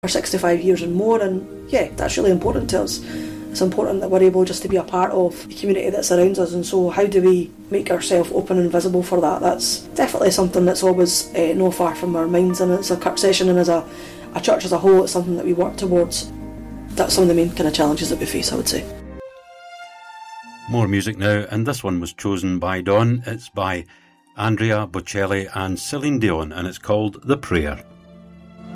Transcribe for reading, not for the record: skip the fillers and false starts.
for 65 years and more, and yeah, that's really important to us. It's important that we're able just to be a part of the community that surrounds us, and so how do we make ourselves open and visible for that? That's definitely something that's always no far from our minds, and as a Kirk session and as a church as a whole, it's something that we work towards. That's some of the main kind of challenges that we face, I would say. More music now, and this one was chosen by Dawn. It's by Andrea Bocelli and Celine Dion, and it's called The Prayer.